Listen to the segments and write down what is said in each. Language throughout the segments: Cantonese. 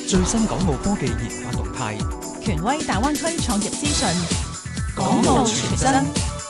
最新港澳科技研發動態， 權威大灣區創業資訊， 港澳全真。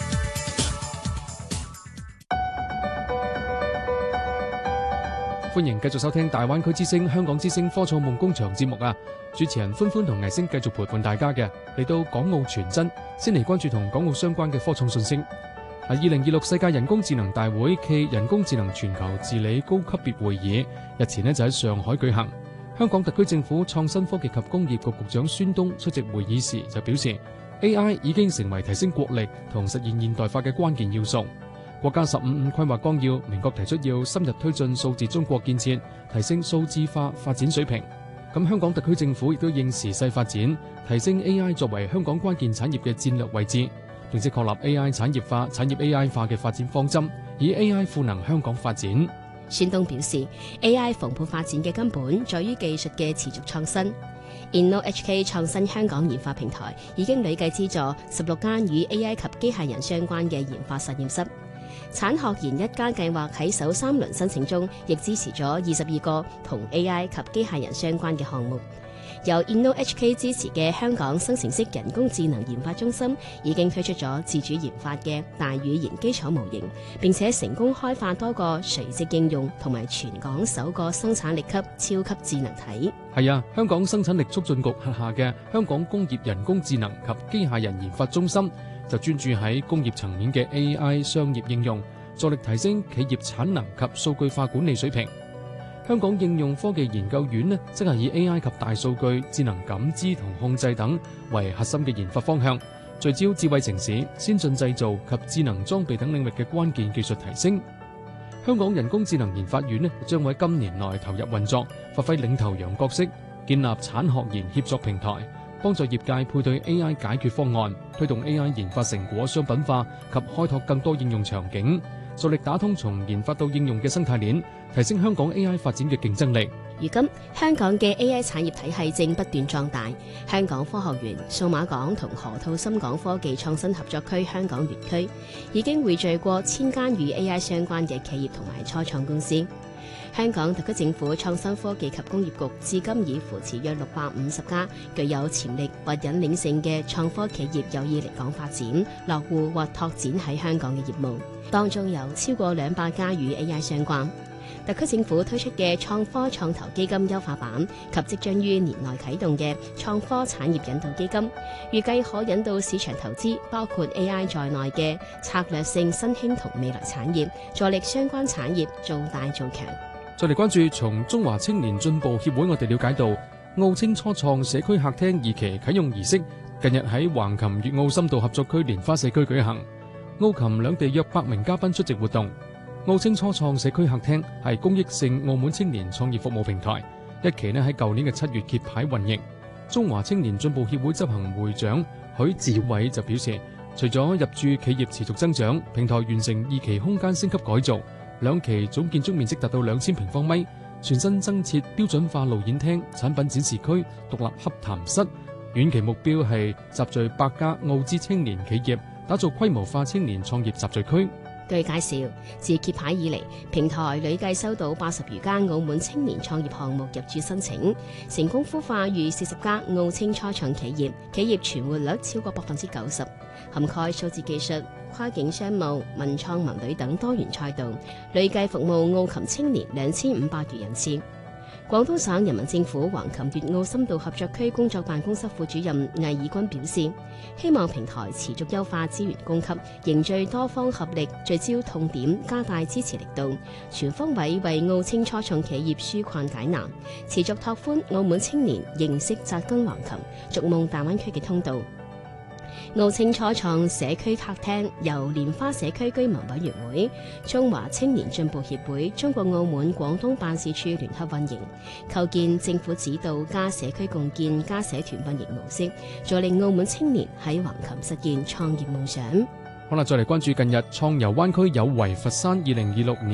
歡迎繼續收聽大灣區之聲香港之聲科創夢工場節目啊！主持人歡歡同藝星繼續陪伴大家嘅，嚟到港澳全真，先嚟關注同港澳相關嘅科創訊息。2026世界人工智能大會暨人工智能全球治理高級別會議日前就喺上海舉行。香港特區政府創新科技及工業局局長孫東出席會議時就表示， AI 已經成為提升國力同實現現代化嘅關鍵要素。國家15規劃綱要明確提出要深入推進數字中國建設，提升數字化發展水平。咁香港特區政府亦都應時勢發展，提升 AI 作為香港關鍵產業嘅戰略位置，並且確立 AI 產業化、產業 AI 化嘅發展方針，以 AI 賦能香港發展。 孫東表示 ，AI 蓬勃發展嘅根本在於技術嘅持續創新。InnoHK 創新香港研發平台已經累計資助16間與 AI 及機械人相關嘅研發實驗室。產學研一家計劃喺首3輪申請中，亦支持咗22個同 AI 及機械人相關嘅項目。由 InnoHK 支持嘅香港生成式人工智能研發中心已經推出咗自主研發嘅大語言基礎模型，並且成功開發多個垂直應用同埋全港首個生產力級超級智能體。 係啊，香港生產力促進局轄下嘅香港工業人工智能及機械人研發中心就專注喺工業層面嘅 AI 商業應用，助力提升企業產能及數據化管理水平。香港應用科技研究院呢，則係以 AI 及大數據、智能感知同控制等為核心嘅研發方向，聚焦智慧城市、先進製造及智能裝備等領域嘅關鍵技術提升。香港人工智能研發院呢，將會喺今年內投入運作，發揮領頭羊角色，建立產學研協作平台，幫助業界配對 AI 解決方案，推動 AI 研發成果商品化及開拓更多應用場景，助力打通從研發到應用嘅生態鏈，提升香港 AI 發展嘅競爭力。 如今，香港嘅 AI 產業體系正不斷壯大。香港科學園、數碼港同河套深港科技創新合作區香港園區已經匯聚過1000間與 AI 相關嘅企業同埋初創公司。香港特區政府創新科技及工業局至今已扶持約650家具有潛力或引領性嘅創科企業有意嚟港發展、落戶或拓展喺香港嘅業務，當中有超過200家與 AI 相關。特區政府推出嘅創科創投基金優化版及即將於年內啟動嘅創科產業引導基金，預計可引導市場投資包括 AI 在內嘅策略性新興同未來產業，助力相關產業做大做強。 再嚟關注從中華青年進步協會，我哋了解到澳青初創社區客廳2期啟用儀式近日喺橫琴粵澳深度合作區蓮花社區舉行，澳琴兩地約100名嘉賓出席活動。澳青初創社區客廳係公益性澳門青年創業服務平台，一期喺舊年嘅7月揭牌運營。中華青年進步協會執行會長許志偉就表示，除咗入駐企業持續增長，平台完成2期空間升級改造，2期總建築面積達到2000平方米，全新增設標準化路演廳、產品展示區、獨立洽談室。遠期目標係集聚100家澳資青年企業，打造規模化青年創業集聚區。 據介紹，自揭牌以嚟，平台累計收到80餘間澳門青年創業項目入駐申請，成功孵化逾40家澳青初創企業，企業存活率超過90%，涵蓋數字技術、跨境商務、文創文旅等多元賽道，累計服務澳琴青年2500餘人次。廣東省人民政府橫琴粵澳深度合作區工作辦公室副主任魏以軍表示，希望平台持續優化資源供給，凝聚多方合力，聚焦痛點，加大支持力度，全方位為澳青初創企業紓困解難，持續拓寬澳門青年認識扎根橫琴、逐夢大灣區嘅通道。澳青初創社區客廳由蓮花社區居民委員會、中華青年進步協會、中國澳門廣東辦事處聯合運營，構建政府指導加社區共建加社團運營模式，助力澳門青年喺橫琴實現創業夢想。 好啦，再嚟關注近日創遊灣區有為佛山2026年